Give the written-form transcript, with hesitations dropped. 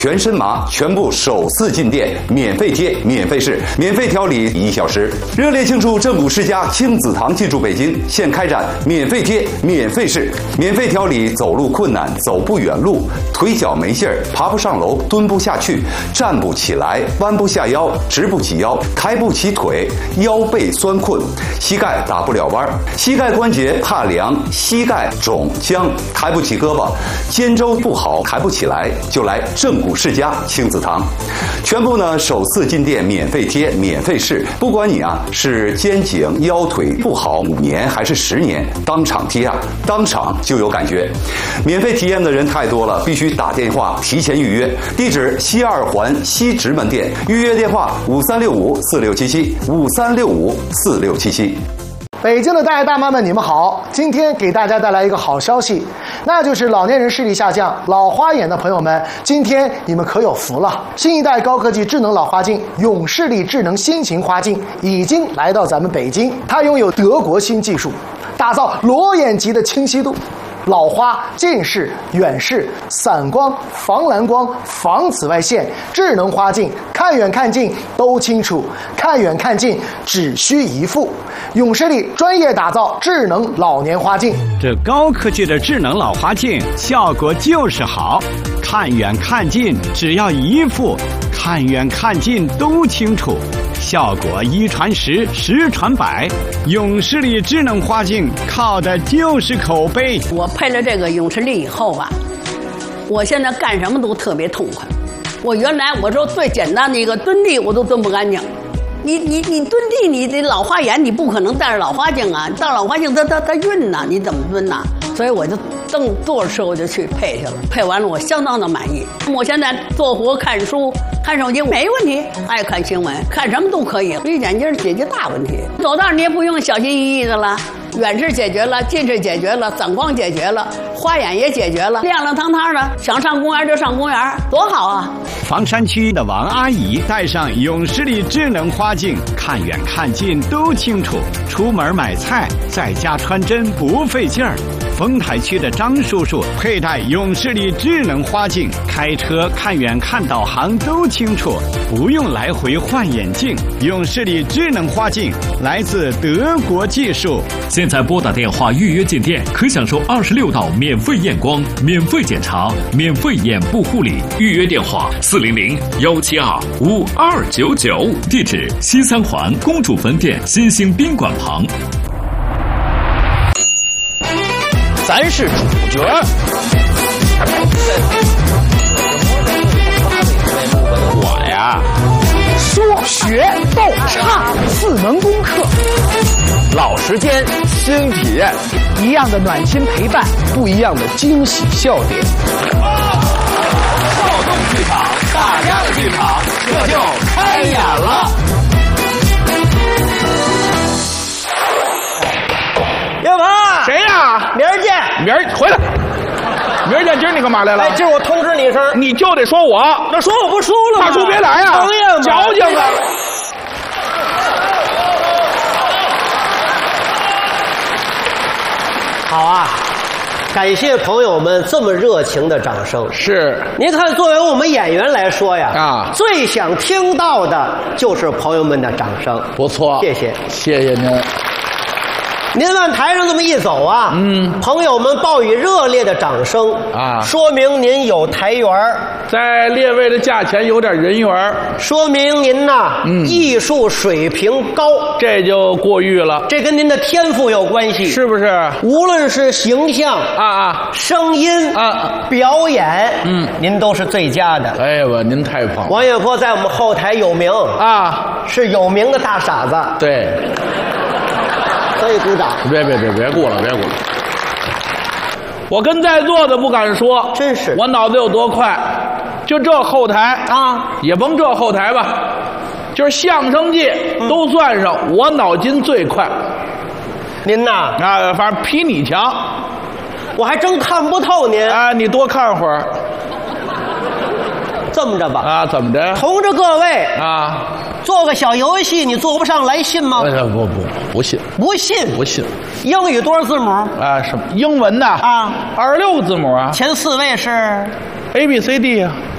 全身麻全部首次进店，免费贴，免费试，免费调理1小时。热烈庆祝正骨世家亲子堂进驻北京，现开展免费贴、免费试、免费调理走路困难、走不远路、腿脚没劲儿、爬不上楼、蹲不下去、站不起来、弯不下腰、直不起腰、抬不起腿、腰背酸困、膝盖打不了弯、膝盖关节怕凉、膝盖肿僵、抬不起胳膊、肩周不好抬不起来，就来正骨世家亲子堂，全部呢首次进店免费贴、免费试，不管你是肩颈腰腿不好5年还是10年，当场贴当场就有感觉。免费体验的人太多了，必须打电话提前预约。地址西二环西直门店，预约电话5365467753654677。 北京的大爷大妈们，你们好！今天给大家带来一个好消息，那就是老年人视力下降、老花眼的朋友们，今天你们可有福了！新一代高科技智能老花镜永视力智能新型花镜已经来到咱们北京，它拥有德国新技术，打造裸眼级的清晰度。老花、近视、远视、散光、防蓝光、防紫外线，智能花镜，看远看近都清楚，看远看近只需一副。永视力专业打造智能老年花镜， 这高科技的智能老花镜效果就是好，看远看近只要一副，看远看近都清楚，效果1传10，10传100。永视力智能花镜靠的就是口碑。 我配了这个永视力以后吧，我现在干什么都特别痛快。我原来我说最简单的一个蹲地我都蹲不干净，你蹲地，你这老花眼你不可能戴着老花镜啊，戴老花镜它晕呐，你怎么蹲呐？所以我就正坐着车我就去配去了，配完了我相当的满意。我现在做活看书看手机没问题，爱看新闻看什么都可以，绿眼镜解决大问题。走道你也不用小心翼翼的了，远视解决了，近视解决了，散光解决了，花眼也解决了，亮亮堂堂的，想上公园就上公园，多好啊！ 房山区的王阿姨戴上永视力智能花镜，看远看近都清楚，出门买菜在家穿针不费劲儿。丰台区的张叔叔佩戴永视力智能花镜，开车看远看导航都清楚，不用来回换眼镜。永视力智能花镜来自德国技术。 现在拨打电话预约进店，可享受26道免费验光、免费检查、免费眼部护理。预约电话400-172-5299，地址西三环公主坟店新兴宾馆旁。 咱是主角。我呀， 说学逗唱4门功课， 老时间新体验， 一样的暖心陪伴， 不一样的惊喜笑点。 少动剧场，大家的剧场，这就开演了。 岳鹏， 谁呀？ 明儿见。 明儿回来。明儿见，今儿你干嘛来了？ 哎，今儿我通知你一声， 你就得说我。 那说我不输了吗？ 怕输别来呀！ 讨厌吗？ 矫情啊！ 好啊，感谢朋友们这么热情的掌声。 是， 您看，作为我们演员来说呀，最想听到的就是朋友们的掌声。 不错， 谢谢， 谢谢您。 您往台上这么一走啊，朋友们报以热烈的掌声啊，说明您有台缘儿， 在列位的价钱有点人缘儿， 说明您呐，艺术水平高， 这就过誉了。 这跟您的天赋有关系， 是不是？ 无论是形象声音表演，您都是最佳的。 哎呦，您太棒了！ 王月波在我们后台有名是有名的大傻子。 对。 可以鼓掌！ 别鼓了，别鼓了！我跟在座的不敢说， 真是我脑子有多快，就这后台也甭这后台吧，就是相声界都算上，我脑筋最快。 您呐， 反正比你强， 我还真看不透您。 你多看会儿。 这么着吧， 怎么着？ 同着各位做个小游戏，你做不上来信吗？ 不信。 不信？ 不信。 英语多少字母？ 什么英文的？26个字母啊。 前4位是 A B C D 啊。